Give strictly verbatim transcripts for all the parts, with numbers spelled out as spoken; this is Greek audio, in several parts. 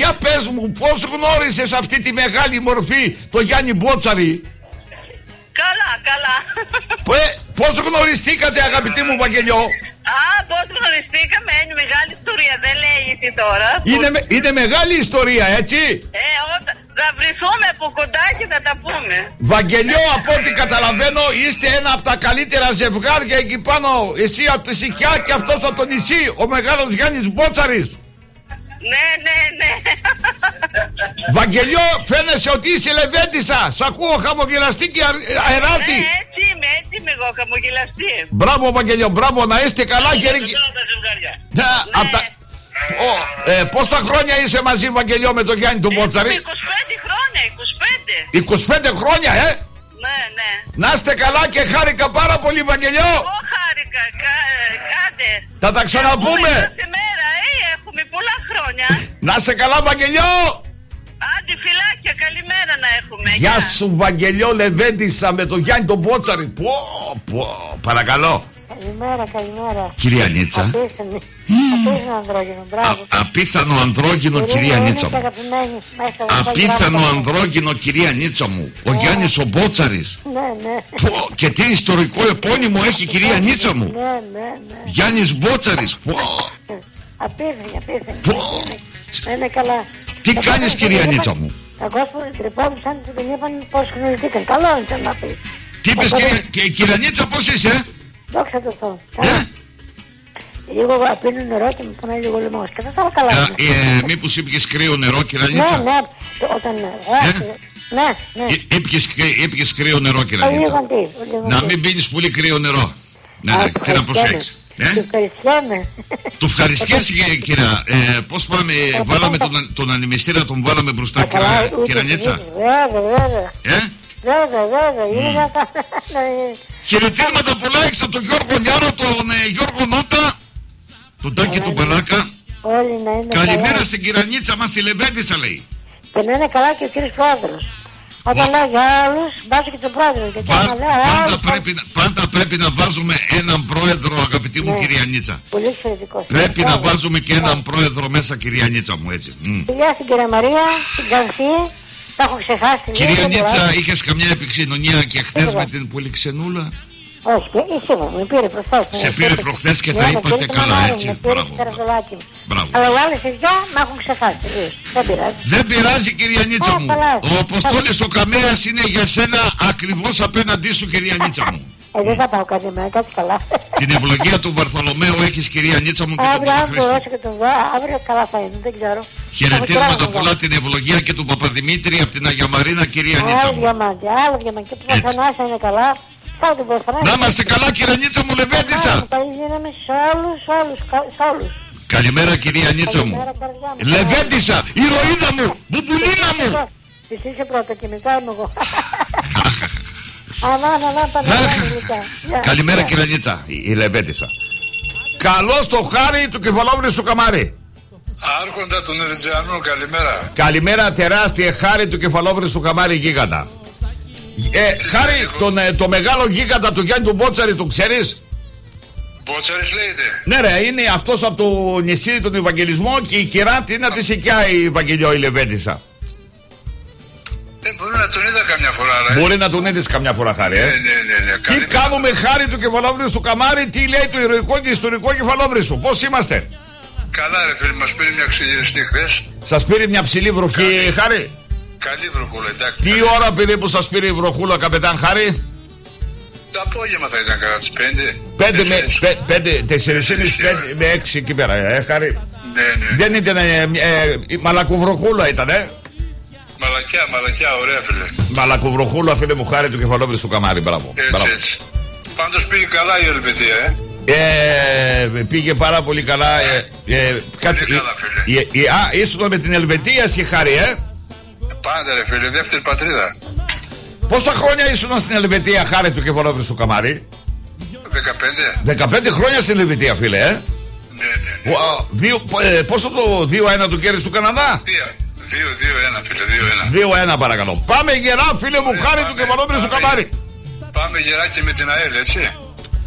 Για πες μου, πώς γνώρισες αυτή τη μεγάλη μορφή, το Γιάννη Μπότσαρη? Καλά, καλά. Πώς γνωριστήκατε, αγαπητή μου Βαγγελιό? Α, πώς γνωριστήκαμε, είναι μεγάλη ιστορία, δεν λέγεται τώρα. Είναι, είναι μεγάλη ιστορία, έτσι. Ε, όταν θα βρεθούμε από κοντά και θα τα πούμε. Βαγγελιό, από ό,τι καταλαβαίνω, είστε ένα από τα καλύτερα ζευγάρια εκεί πάνω. Εσύ από τη Σικιά και αυτός από το νησί, ο μεγάλος Γιάννης Μπότσαρης. Ναι, ναι, ναι. Βαγγελιό, φαίνεσαι ότι είσαι λεβέντισσα. Σ' ακούω χαμογελαστή και αεράτη. Ναι, έτσι είμαι, έτσι είμαι εγώ, χαμογελαστή. Μπράβο Βαγγελιό, μπράβο, να είστε καλά χέρι. Ναι, απ' τα... Ο, ε, πόσα χρόνια είσαι μαζί, Βαγγελιό, με τον Γιάννη τον Μπότσαρη? είκοσι πέντε χρόνια, είκοσι πέντε. είκοσι πέντε χρόνια, ε. Ναι, ναι. Να είστε καλά και χάρηκα πάρα πολύ, Βαγγελιό. Εγώ χάρηκα, κα, κάντε. Θα τα ξαναπούμε. Κάθε μέρα, ε, έχουμε πολλά χρόνια. Να είστε καλά, Βαγγελιό. Άντε φυλάκια, καλημέρα να έχουμε. Γεια σου, Βαγγελιό, λεβέντισσα με τον Γιάννη τον Μπότσαρη. Πω, πω, παρακαλώ. Καλημέρα, καλημέρα. Κυρία Νίτσα. Απίθανο, απίθανο ανδρόγυνο, μπράβο. Α, απίθανο ανδρόγυνο, κυρία Νίτσα μου. Απίθανο ανδρόγυνο, κυρία Νίτσα μου. Ο Γιάννης ο Μπότσαρης. Ναι, ναι. Πω, και τι ιστορικό επώνυμο έχει, κυρία Νίτσα μου. Ναι, ναι, ναι. Γιάννης Μπότσαρης. Πω. Απίθανη, απίθανη. Πω. Είναι καλά. Τι κάνεις, κυρία Νίτσα μου? Εγώ που τρυπώντουσαν και δεν είπαν πώς γνωριστήκαν. Καλό είναι να πεις. Τι είπες, κυρία, κυρία Νίτσα, πώς είσαι? Δόξα τω Θεώ. Ε? Λίγο πίνω νερό και μου πονάει λίγο λαιμός. Και δεν θα καλά. Ε, ε, μήπως ήπιες κρύο νερό, κυρία Νίτσα? Ναι, ναι. Όταν... Ναι, ναι. Ήπιες κρύο νερό, κυρία Νίτσα? Να μην πίνεις πολύ κρύο νερό. Ναι, ναι, και να προσέχεις. Του ευχαριστιέμαι. Του ευχαριστιέσαι, κυρία. Πώς πάμε, βάλαμε τον ανεμιστήρα, τον βάλαμε μπροστά, κυρία Νίτσα? Βέβαια, βέβαια. Ε? Βέβαια, βέβαια. Χαιρετίσματα πολλά έχεις από τον Γιώργο Λιάρο, τον Γιώργο Νότα, τον Τάκη του Παλάκα. Όλοι να είναι Καλημέρα καλά. στην Κυρανίτσα μας, τη Λεβέντισσα, λέει. Και να είναι καλά και ο κύριος Πρόεδρος. Όταν λέει για άλλους, βάζει και τον Πρόεδρο. Και Πα, λέει, πάντα, άλλους, πρέπει, πάντα πρέπει να βάζουμε έναν πρόεδρο, αγαπητή μου, ναι, κυρία Νίτσα. Πολύ εξαιρετικός. Πρέπει να βάζουμε και έναν πρόεδρο μέσα, κυρία Νίτσα μου, έτσι. Φιλιά στην κυρία Μαρία, στην Καρφή. Τα έχω ξεχάσει. Κυρία Νίτσα, είχες καμιά επικοινωνία και χθες με την Πολυξενούλα? Όχι, εσύ μου, με πήρε προχθές. Σε πήρε προχθές και τα είπατε καλά, έτσι. Μπράβο. Αλλά οι άλλες δυο με έχουν ξεχάσει. Δεν πειράζει. Δεν πειράζει, κυρία Νίτσα μου. Ο Αποστόλης ο Καμέας είναι για σένα ακριβώς απέναντί σου, κυρία Νίτσα μου. Ε, δεν θα πάω κάτι με, κάτι καλά. Την ευλογία του Βαρθολομαίου έχεις, κυρία Νίτσα μου, και τον Παπαχρήστο. Αύριο καλά θα είναι, δεν ξέρω. Χαιρετίσματα πολλά, την ευλογία και του Παπαδημήτρη από την Αγία Μαρίνα, κυρία Νίτσα Άλλο μου. διαμάντι, άλλο διαμάντι. Και του Παθανάσια είναι καλά. Να είμαστε καλά, κυρία Νίτσα μου, Λεβέντισσα. Καλημέρα, κυρία Νίτσα μου. Λεβέντισσα, ηρωίδα μου, μπουμπουλίνα μου. Εσύ είσαι πρώτα και μετά είμαι εγώ. Αμάν, αμάν, πανεπιστήμια. Καλημέρα, κυρία Νίτσα, η Λεβέντισσα. Καλώς το χάρι του Κεφαλόβρησου Καμάρη. Άρχοντα του Νεριτζιανού, καλημέρα. Καλημέρα, τεράστια χάρη του Κεφαλόβρησου Καμάρη, γίγαντα. Ε, χάρη, τον, ε, το μεγάλο γίγαντα του Γιάννη του Μπότσαρη, το ξέρεις? Μπότσαρης λέγεται. Ναι, ρε, είναι αυτός από το νησί των Ευαγγελισμών και η Κυράτη είναι από τη Σικιά, η Βαγγελιό, η Λεβέντισσα. Ε, μπορεί να τον είδα καμιά φορά, ρε. Μπορεί να τον είδες καμιά φορά, χάρη, ε. Ναι, ναι, ναι, ναι. Τι Καλή κάνουμε, πέρα. Χάρη του Κεφαλόβρησου Καμάρη, τι λέει το ηρωικό και ιστορικό Κεφαλόβρησου? Πώς είμαστε? Καλά, ρε φίλοι, μας πήρε μια ξυλιριστή χθες. Σας πήρε μια ψηλή βροχή, Καλή. Χάρη? Καλή βροχούλα, εντάξει. Τι καλή. Ώρα πήρε που σας πήρε η βροχούλα, καπετάν Χάρη? Το απόγευμα θα ήταν κατά τις πέντε. Πέντε με, πέ, πέντε, τέσσερις, πέντε με έξι εκεί πέρα, ε, Χάρη. Ναι, ναι. Δεν ήταν, ε, ε, ε, μαλακουβροχούλα ήταν, ε. Μαλακιά, μαλακιά, ωραία, φίλε. Μαλακουβροχούλα, φίλε μου, Χάρη του Κεφαλόβρησου Καμάρη, μπράβο. Έτσι, μπράβο. Έτσι. Πάντως πήγε καλά η Ελβετία, ε. Ε, πήγε πάρα πολύ καλά. Ε, ε, κάτσε, καλά, φίλε. Ε, ε, α, ήσουν με την Ελβετία, εσύ, Χάρη, ε. Πάντα, ρε φίλε, δεύτερη πατρίδα. Πόσα χρόνια ήσουν στην Ελβετία, Χάρη του Κεφαλόβρησου Καμάρη? Δεκαπέντε. Δεκαπέντε χρόνια στην Ελβετία, φίλε, ε. Ναι, ναι, ναι. Ο, δύο, ε, πόσο το δύο ένα του κέρδισε του Καναδά? δύο δύο ένα, φίλε, δύο ένα. δύο ένα, παρακαλώ. Πάμε γερά, φίλε μου, Χάρη του Κεφαλόβρησου Καμάρη. Πάμε γερά και με την ΑΕΛ, έτσι.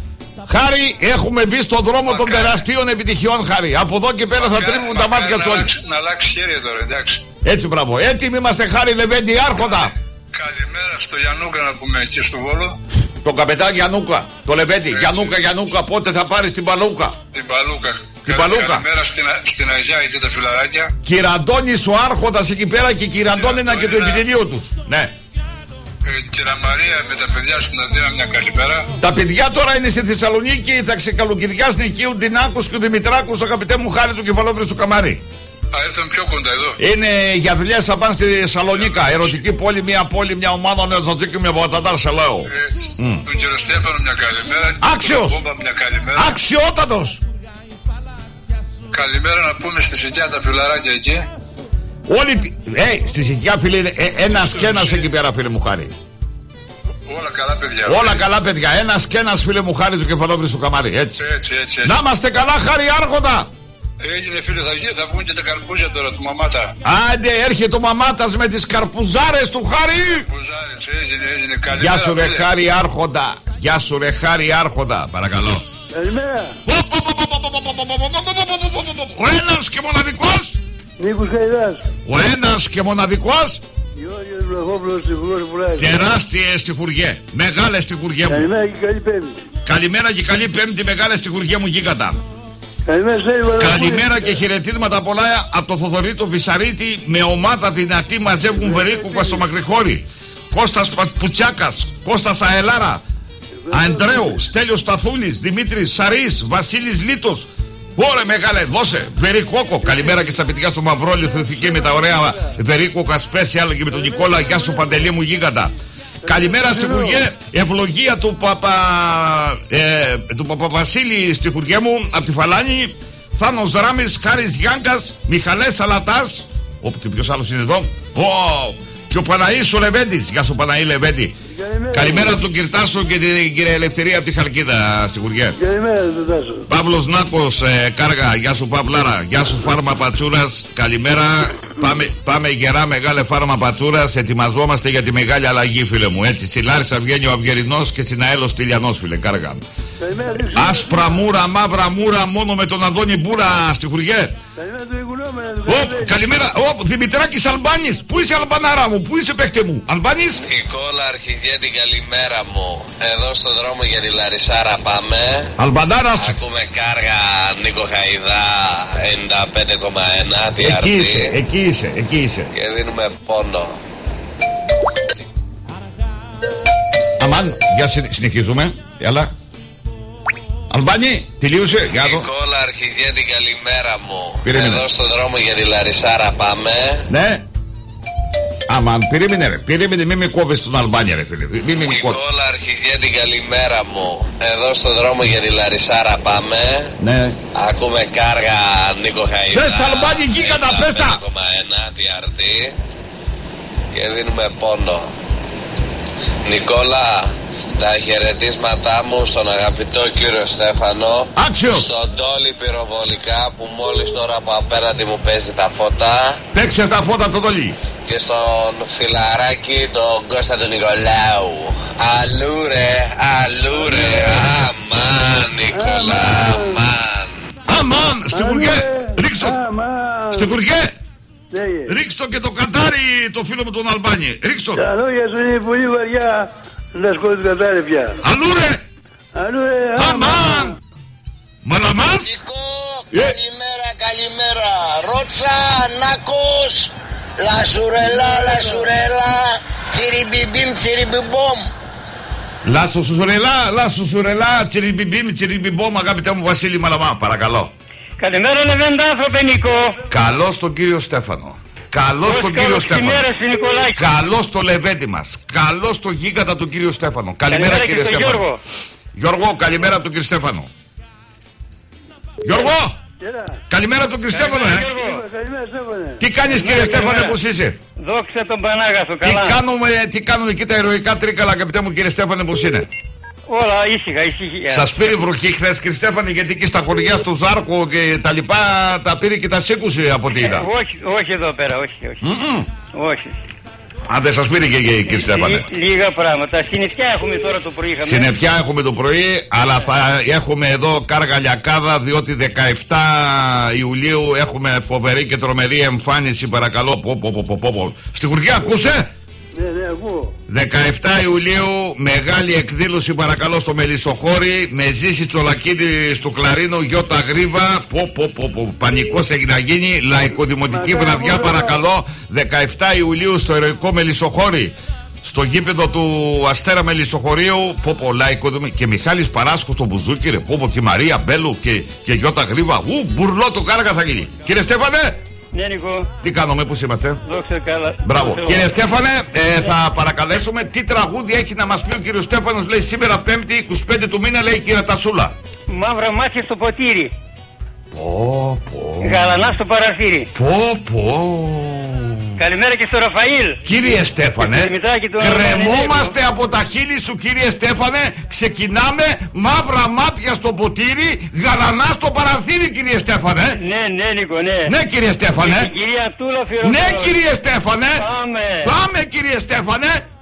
Χάρη, έχουμε μπει στον δρόμο των τεραστίων επιτυχιών, Χάρη. Από εδώ και πέρα θα τρίβουν τα μάτια του όλοι. Να αλλάξει χέρια τώρα, εντάξει. Έτσι, μπράβο. Έτοιμοι είμαστε, Χάρη Λεβέντη, άρχοντα. Καλημέρα στο Γιαννούκα να πούμε εκεί στο Βόλο. Το καπετάν Γιαννούκα, το Λεβέντη. Γιαννούκα, Γιαννούκα, πότε θα πάρει την παλούκα. Την παλούκα. Την παλούκα. Καλημέρα στην, στην Αγιά και τα φιλαράκια. Κυραντώνης ο άρχοντας εκεί πέρα και κυραντώνενα και το επιτελείο τους. Ναι. Ε, Κυρα Μαρία με τα παιδιά στην Αθήνα, μια καλημέρα. Τα παιδιά τώρα είναι στη Θεσσαλονίκη, θα ξεκαλοκαιριάσουν εκεί ο Ντινάκος και ο Δημητράκος, αγαπητέ μου, Χάρη του Κεφαλόβρου του Καμάρι. Α, ήρθαν πιο κοντά εδώ. Είναι για δουλειές, θα πάνε στη Θεσσαλονίκα. Ερωτική πόλη, μια πόλη, μια ομάδα, ένα τζατζίκι, μια πατατά, σε λέω. Έτσι. Mm. Τον κύριο Στέφανο, μια καλημέρα. Άξιος! Τον Μπόμπα, μια καλημέρα. Αξιότατος! Καλημέρα να πούμε στη Σικιά τα φιλαράκια εκεί. Όλοι. Ε, στη Σικιά, φίλε, ε, ένας και ένας εκεί πέρα, φίλε μου, Χάρη. Όλα καλά, παιδιά. Όλα καλά, παιδιά. Ένας και ένας, φίλε μου, Χάρη του Κεφαλόβρου του Καμάρι. Έτσι. Έτσι, έτσι, έτσι. Να είμαστε καλά, Χάρη, άρχοντα. Έγινε, φίλε, θα, βγει, θα βγουν και τα καρπούζια τώρα του μαμάτα. Άντε, έρχεται ο μαμάτας με τις καρπουζάρες του, Χάρη. Καρπουζάρες, έγινε, έγινε. Καλημέρα. Γεια σου, ρε Χάρη, άρχοντα. Γεια σου, ρε Χάρη, άρχοντα. Παρακαλώ. Καλημέρα. Ο ένας και μοναδικός. Νίκος Καϊδάς. Ο ένας και μοναδικός. Γιώργος Βλαχόπουλος, Τυχουργός Πουλάκης. Τεράστιες τυχουργέ. Μεγάλες τυχουργέ μου. Καλημέρα και καλή Πέμπτη. Καλημέρα και καλή Πέμπτη, μεγάλες τυχουργέ μου γίγαντα. Καλημέρα, Καλημέρα και χαιρετίσματα πολλά από το Θοδωρή το Βυσαρίτη με ομάδα δυνατή μαζεύουν Βερίκουκα στο Μακρυχώρι. Κώστας Πουτσιάκας, Κώστας Αελάρα, Αντρέου, Στέλιος Σταθούλης, Δημήτρης Σαρής, Βασίλης Λίτος. Ωραία, μεγάλε, δώσε. Βερίκοκο. Καλημέρα και στα παιδιά στο Μαυρόλιο Θρηθική με τα ωραία Βερίκοκα Special και με τον Νικόλα. Γεια σου, Παντελή μου γίγαντα. Καλημέρα στη Χουριέ. Ευλογία του Παπα ε, του Παπαβασίλη στη Χουριέ μου από τη Φαλάνη. Θάνος Ράμης, Χάρης Γιάνκας, Μιχαλές Σαλατάς. Όπου και ποιος άλλος είναι εδώ. Oh, και ο Παναής ο Λεβέντης. Γεια σου, Παναή Λεβέντη. Καλημέρα, Καλημέρα του Κυρτάσου και την κυρία Ελευθερία από τη Χαλκίδα στη Χουριέ. Καλημέρα του Τάσου. Παύλος Νάκος, ε, Κάργα. Γεια σου, Παυλάρα. Γεια σου, Φάρμα Πατσούρας. Καλημέρα. Πάμε, πάμε γερά, μεγάλε Φάρμα Πατσούρας. Ετοιμαζόμαστε για τη μεγάλη αλλαγή, φίλε μου. Έτσι, στη Λάρισα βγαίνει ο Αυγερινός και στην Αέλος Τηλιανός, φίλε. Κάργα. Άσπρα μούρα, μαύρα μούρα, μόνο με τον Αντώνη Μπούρα στη Χουριέ. Καλημέρα, ο Δημητράκης Αλμπάνης. Πού είσαι, Αλμπανάρα μου, πού είσαι, παίχτε μου, Αλμπάνης. Νικόλα Αρχηγέτη, καλημέρα μου. Εδώ στον δρόμο για τη Λαρισάρα πάμε. Αλμπανάρας. Ακούμε Κάργα, Νίκο Χαϊδά, ενενήντα πέντε κόμμα ένα. Εκεί είσαι, εκεί είσαι, εκεί είσαι. Και δίνουμε πόνο. Αμάν, για συ, συνεχίζουμε. Έλα. Αλμπάνη, τελείωσε. Για το. Νικόλα Αρχηγέτη, καλημέρα μου. Περίμενε. Εδώ στον δρόμο για τη Λαρισάρα πάμε. Ναι. Αμάν, περίμενε ρε. Περίμενε, μην με κόβεις τον Αλμπάνη ρε φίλε. Μην με κόβεις. Νικόλα Αρχηγέτη, καλημέρα μου. Εδώ στον δρόμο για τη Λαρισάρα πάμε. Ναι. Ακούμε Κάργα, Νίκο Χαϊδά. Πες τα, Αλμπάνη, γίγαντα, πες τα. ενενήντα πέντε κόμμα ένα τι αρ τι. Και δίνουμε πόνο. Νικόλα, τα χαιρετίσματά μου στον αγαπητό κύριο Στέφανο. Άξιος. Στον Τόλι πυροβολικά που μόλις τώρα από απέναντι μου παίζει τα φώτα. Παίξε τα φώτα το Τόλι. Και στον φιλαράκι τον Κώστα τον Νικολάου. Αλλού ρε, αλλού ρε. Αμάν Νικολά, αμάν. Αμάν, στην Χουριέ. Ρίξω. Στην Χουριέ. Ρίξω και το καντάρι το φίλο μου τον Αλμπάνη. Ρίξω. Τα λόγια σου είναι πολύ βαριά. Να σκότει το καντάρι πια. Αλλού ρε. Αλλού ρε. Αμάν. Μαλαμάς. Καλημέρα, καλημέρα. Ρότσα, Νάκος. Λασουρελά, λασουρελά. Τσιριμπιμπιμ, τσιριμπιμπομ. Λάσο σουρελά, λάσο σουρελά. Τσιριμπιμπιμ, τσιριμπιμπομ. Αγαπητέ μου Βασίλη Μαλαμά, παρακαλώ. Καλημέρα, Λεβέντα, άνθρωπε Νικό. Καλώς τον κύριο Στέφανο. Καλώς τον κύριο Στέφανο. Καλώς το Λεβέντη μας. Καλώς το γίγαντα του κύριο Στέφανο. Καλημέρα, καλημέρα κύριε Στέφανο. Γιώργο. Γιώργο, καλημέρα από τον κύριο Στέφανο. Γιώργο! Καλημέρα από τον κύριο Στέφανο, ε! Τι κάνεις κύριε Στέφανε, πώς είσαι? Δόξα τον Πανάγαθο, καλά. Τι κάνουμε, τι κάνουν εκεί τα ηρωικά τρίκαλα, αγαπητέ μου κύριε Στέφανε, πώς είναι? Όλα ήσυχα, ήσυχα. Σας πήρε βροχή χθες κύριε Στέφανε, γιατί εκεί στα χωριά στο Ζάρκο και τα λοιπά τα πήρε και τα σήκουσε από ό,τι είδα? Όχι, όχι εδώ πέρα, όχι, όχι. Mm-mm. Όχι. Αν δεν σας πήρε και κύριε Στέφανε. Λίγα πράγματα. Συννεφιά έχουμε τώρα το πρωί. Συννεφιά έχουμε το πρωί, αλλά θα έχουμε εδώ κάργα-λιακάδα, διότι δεκαεφτά Ιουλίου έχουμε φοβερή και τρομερή εμφάνιση, παρακαλώ. Πω, πω, πω, πω, πω. Στη Χουργιά ακούσε? Ναι, ναι, ακούω. δεκαεφτά Ιουλίου, μεγάλη εκδήλωση παρακαλώ στο Μελισσοχώρι, με Ζήση Τσολακίδη στο Κλαρίνο, Γιώτα Γρίβα. Πω, πω, πω, πω. Πανικός έχει να γίνει. Λαϊκοδημοτική βραδιά παρακαλώ, δεκαεφτά Ιουλίου στο Ηρωικό Μελισσοχώρι, στο γήπεδο του Αστέρα Μελισσοχωρίου. Πω, πω, λαϊκοδημοτική. Και Μιχάλης Παράσχος στο μπουζούκι, ρε. Πω, πω, και Μαρία Μπέλου και, και Γιώτα Γρίβα. Ου, μπουρλό το κάργα θα γίνει. Κύριε Στέφανε. Ναι, Νικό. Τι κάνουμε, πού είμαστε? Δόξα καλά. Μπράβο. Κύριε Στέφανε, ε, θα παρακαλέσουμε τι τραγούδι έχει να μας πει ο κύριος Στέφανος. Λέει σήμερα Πέμπτη, είκοσι πέντε του μήνα, λέει η κυρία Τασούλα. Μαύρα μάτια στο ποτήρι. Πω, πω. Γαλανά στο παραθύρι. Πω, πω. Καλημέρα και στο Ραφαήλ. Κύριε Στέφανε, το κρεμόμαστε από τα χείλη σου κύριε Στέφανε. Ξεκινάμε μαύρα μάτια στο ποτήρι, γαλανά στο παραθύρι κύριε Στέφανε. Ναι, ναι, Νίκο, ναι. Ναι κύριε Στέφανε. Κυρία Τούλα, ναι κύριε Στέφανε. Πάμε. Πάμε κύριε Στέφανε.